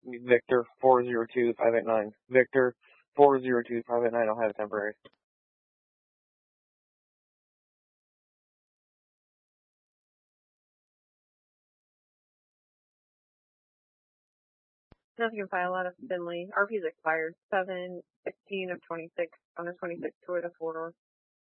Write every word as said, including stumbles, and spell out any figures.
Victor four zero two five eight nine. Victor four zero two five eight nine. I'll have a temporary. Nothing can file out of Finley. R P's expired. seven fifteen of twenty-six on the twenty-six tour to four door.